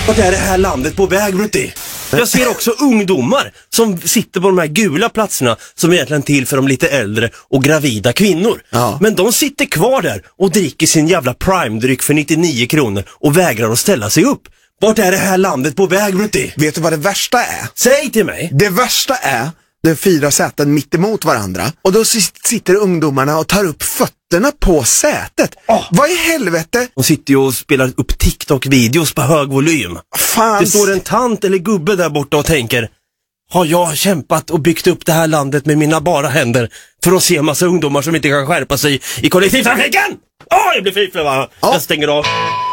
Vart är det här landet på väg, Brutti? Jag ser också ungdomar som sitter på de här gula platserna som är egentligen till för de lite äldre och gravida kvinnor. Ja. Men de sitter kvar där och dricker sin jävla Prime-dryck för 99 kronor och vägrar att ställa sig upp. Vart är det här landet på väg, Brutti? Vet du vad det värsta är? Säg till mig. Det värsta är det är 4 säten mitt emot varandra. Och då sitter ungdomarna och tar upp fötterna på sätet. Vad i helvete? De sitter ju och spelar upp TikTok-videos på hög volym. Fan. Det står en tant eller gubbe där borta och tänker: har jag kämpat och byggt upp det här landet med mina bara händer för att se en massa ungdomar som inte kan skärpa sig i kollektivtrafiken? Jag blir fifflig, va? Jag stänger av.